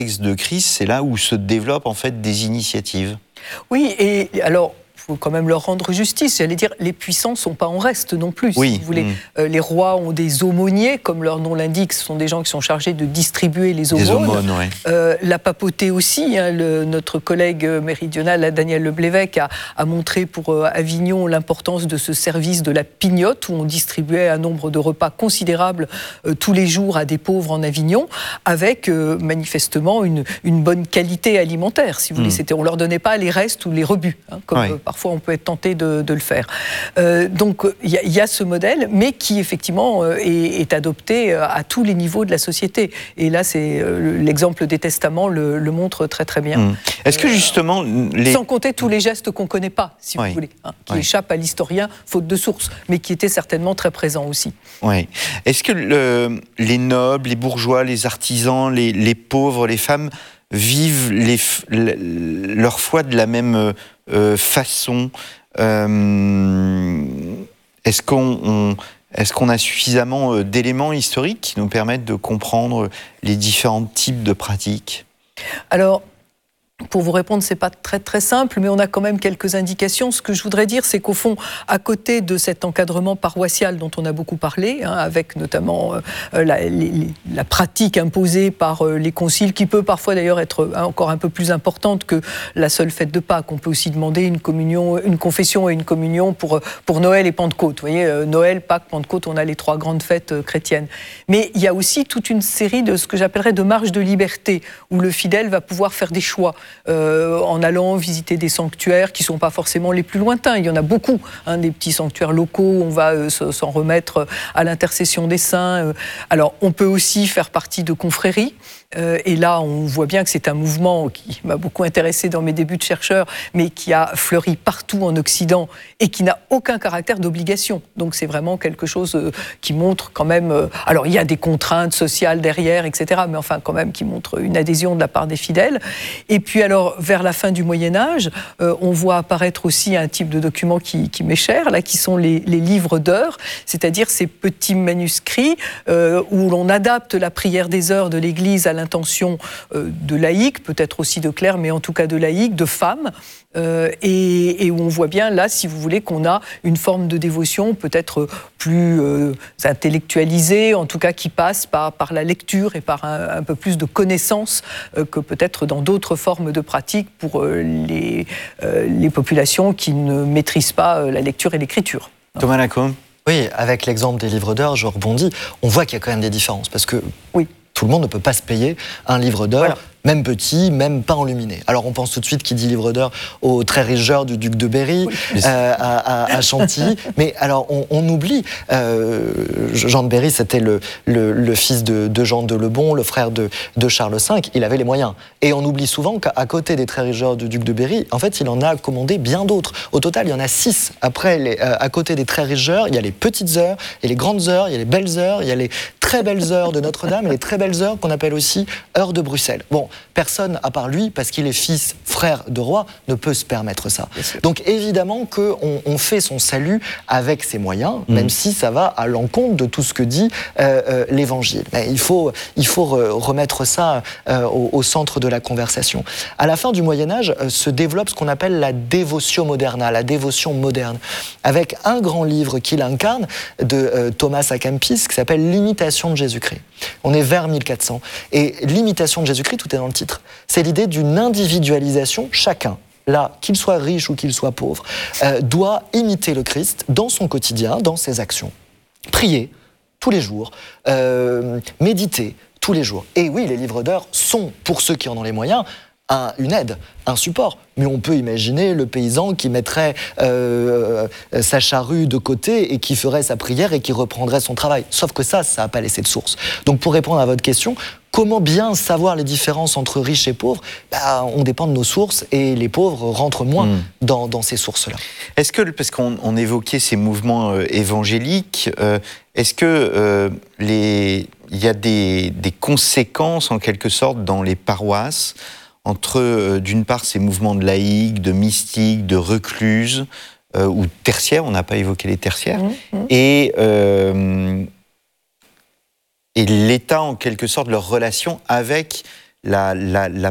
de crise, c'est là où se développent en fait des initiatives. Oui, et alors, il faut quand même leur rendre justice. J'allais dire, les puissants ne sont pas en reste non plus. Oui. Si vous voulez. Les rois ont des aumôniers, comme leur nom l'indique, ce sont des gens qui sont chargés de distribuer les aumônes. Des aumônes, oui. La papauté aussi, hein, notre collègue méridional, Daniel Leblévesque, a montré pour Avignon l'importance de ce service de la pignotte, où on distribuait un nombre de repas considérable tous les jours à des pauvres en Avignon, avec manifestement une bonne qualité alimentaire, si vous voulez. On ne leur donnait pas les restes ou les rebuts, hein, comme parfois on peut être tenté de le faire. Donc il y a ce modèle, mais qui effectivement est adopté à tous les niveaux de la société. Et là, c'est l'exemple des testaments le montre très très bien. Est-ce que justement... Sans compter tous les gestes qu'on ne connaît pas, si vous voulez, hein, qui échappent à l'historien, faute de source, mais qui étaient certainement très présents aussi. Oui. Est-ce que les nobles, les bourgeois, les artisans, les pauvres, les femmes vivent leur foi de la même façon? Est-ce qu'on a suffisamment d'éléments historiques qui nous permettent de comprendre les différents types de pratiques? Alors, pour vous répondre, c'est pas très très simple, mais on a quand même quelques indications. Ce que je voudrais dire, c'est qu'au fond, à côté de cet encadrement paroissial dont on a beaucoup parlé, hein, avec notamment la pratique imposée par les conciles, qui peut parfois d'ailleurs être encore un peu plus importante que la seule fête de Pâques. On peut aussi demander une confession et une communion pour Noël et Pentecôte. Vous voyez, Noël, Pâques, Pentecôte, on a les 3 grandes fêtes chrétiennes. Mais il y a aussi toute une série de ce que j'appellerais de marges de liberté, où le fidèle va pouvoir faire des choix. En allant visiter des sanctuaires qui ne sont pas forcément les plus lointains. Il y en a beaucoup, hein, des petits sanctuaires locaux, on va s'en remettre à l'intercession des saints. Alors, on peut aussi faire partie de confréries. Et là, on voit bien que c'est un mouvement qui m'a beaucoup intéressé dans mes débuts de chercheur, mais qui a fleuri partout en Occident et qui n'a aucun caractère d'obligation. Donc c'est vraiment quelque chose qui montre quand même... alors il y a des contraintes sociales derrière, etc., mais enfin quand même qui montre une adhésion de la part des fidèles. Et puis alors, vers la fin du Moyen-Âge, on voit apparaître aussi un type de document qui m'est cher, là, qui sont les livres d'heures, c'est-à-dire ces petits manuscrits où l'on adapte la prière des heures de l'Église à l'intention de laïcs, peut-être aussi de clercs, mais en tout cas de laïcs, de femmes, et où on voit bien là, si vous voulez, qu'on a une forme de dévotion peut-être plus intellectualisée, en tout cas qui passe par la lecture et par un peu plus de connaissances que peut-être dans d'autres formes de pratiques pour les populations qui ne maîtrisent pas la lecture et l'écriture. Thomas Lacombe. Oui, avec l'exemple des livres d'heures, je rebondis, on voit qu'il y a quand même des différences, parce que tout le monde ne peut pas se payer un livre d'heures, même petit, même pas enluminé. Alors on pense tout de suite, qui dit livre d'heures, au très riche du duc de Berry, à Chantilly. Mais alors on oublie, Jean de Berry, c'était le fils de Jean de Lebon, le frère de Charles V, il avait les moyens. Et on oublie souvent qu'à côté des très riches du duc de Berry, en fait, il en a commandé bien d'autres. Au total, il y en a 6. Après, à côté des très riches heures, il y a les petites heures, il y a les grandes heures, il y a les belles heures, il y a les très belles heures de Notre-Dame et les très belles heures qu'on appelle aussi heures de Bruxelles. Bon, personne, à part lui, parce qu'il est fils, frère de roi, ne peut se permettre ça. Donc évidemment qu'on fait son salut avec ses moyens, même si ça va à l'encontre de tout ce que dit l'Évangile. Il faut remettre ça au centre de la conversation. À la fin du Moyen-Âge, se développe ce qu'on appelle la Devotio Moderna, la dévotion moderne, avec un grand livre qui l'incarne, de Thomas à Kempis, qui s'appelle L'imitation de Jésus-Christ. On est vers 1400. Et l'imitation de Jésus-Christ, tout est dans le titre. C'est l'idée d'une individualisation. Chacun, là, qu'il soit riche ou qu'il soit pauvre, doit imiter le Christ dans son quotidien, dans ses actions. Prier tous les jours, méditer tous les jours. Et oui, les livres d'heures sont, pour ceux qui en ont les moyens, une aide, un support. Mais on peut imaginer le paysan qui mettrait sa charrue de côté et qui ferait sa prière et qui reprendrait son travail. Sauf que ça n'a pas laissé de source. Donc pour répondre à votre question, comment bien savoir les différences entre riches et pauvres? On dépend de nos sources et les pauvres rentrent moins dans ces sources-là. Est-ce que, parce qu'on évoquait ces mouvements évangéliques, est-ce que il y a des conséquences en quelque sorte dans les paroisses entre, d'une part, ces mouvements de laïcs, de mystiques, de recluses, ou tertiaires, on n'a pas évoqué les tertiaires, et l'État, en quelque sorte, leur relation avec la